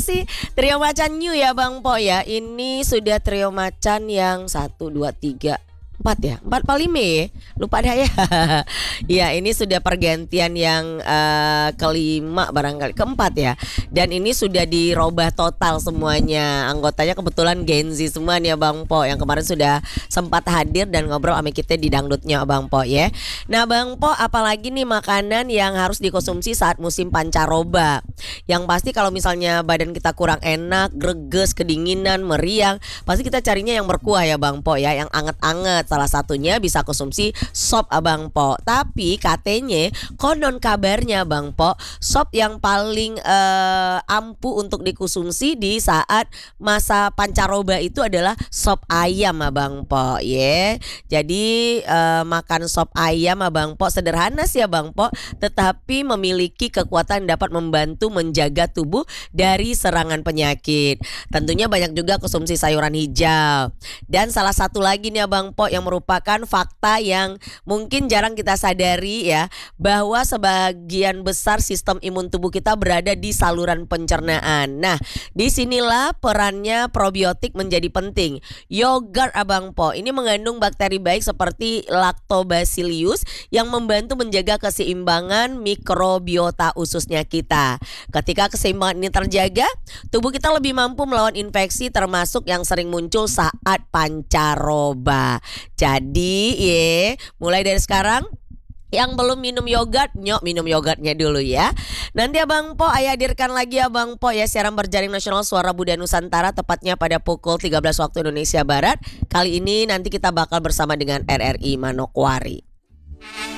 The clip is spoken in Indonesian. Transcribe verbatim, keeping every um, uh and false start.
kasih. Trio macan new ya Bang Po ya. Ini sudah trio macan yang satu, dua, tiga, empat ya, empat paling me, lupa dah ya. Ya ini sudah pergantian yang uh, kelima barangkali, keempat ya. Dan ini sudah dirubah total semuanya. Anggotanya kebetulan Gen Z semua nih ya Bang Po. Yang kemarin sudah sempat hadir dan ngobrol sama kita di dangdutnya Bang Po ya. Nah Bang Po, apalagi nih makanan yang harus dikonsumsi saat musim pancaroba. Yang pasti kalau misalnya badan kita kurang enak, greges, kedinginan, meriang, pasti kita carinya yang berkuah ya Bang Po ya, yang anget-anget. Salah satunya bisa konsumsi sop Abang Po. Tapi katanya konon kabarnya Bang Po, sop yang paling uh, ampuh untuk dikonsumsi di saat masa pancaroba itu adalah sop ayam Abang Po ya. Yeah. Jadi uh, makan sop ayam Abang Po sederhana sih Abang Po, tetapi memiliki kekuatan dapat membantu menjaga tubuh dari serangan penyakit. Tentunya banyak juga konsumsi sayuran hijau. Dan salah satu lagi nih Abang Po yang merupakan fakta yang mungkin jarang kita sadari ya, bahwa sebagian besar sistem imun tubuh kita berada di saluran pencernaan. Nah, disinilah perannya probiotik menjadi penting. Yogurt Abang Po ini mengandung bakteri baik seperti Lactobacillus yang membantu menjaga keseimbangan mikrobiota ususnya kita. Ketika keseimbangan ini terjaga, tubuh kita lebih mampu melawan infeksi termasuk yang sering muncul saat pancaroba. Jadi ye, mulai dari sekarang yang belum minum yogurt, nyok minum yogurtnya dulu ya. Nanti Abang Po ayah hadirkan lagi Abang Po ya siaran berjaring nasional Suara Budaya Nusantara tepatnya pada pukul tiga belas waktu Indonesia Barat. Kali ini nanti kita bakal bersama dengan R R I Manokwari.